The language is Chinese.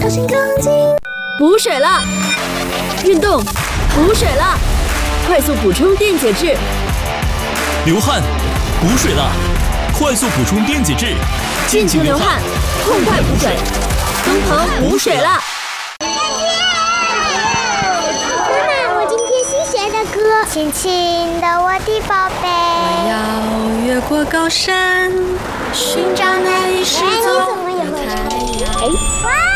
小心钢筋。 补水了，运动，补水了，快速补充电解质。 流汗，补水了，快速补充电解质， 尽情流汗，痛快补水，东鹏补水了。 亲亲的我的宝贝， 我要越过高山，寻找那一失踪的太阳。 哇！